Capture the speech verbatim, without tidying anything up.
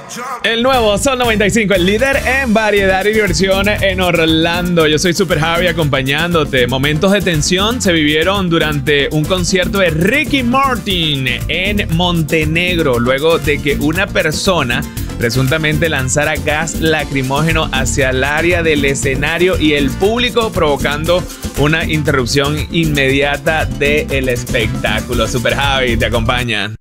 El nuevo Sol noventa y cinco, el líder en variedad y diversión en Orlando. Yo soy Super Javi acompañándote. Momentos de tensión se vivieron durante un concierto de Ricky Martin en Montenegro, luego de que una persona presuntamente lanzara gas lacrimógeno hacia el área del escenario y el público, provocando una interrupción inmediata del espectáculo. Super Javi te acompaña.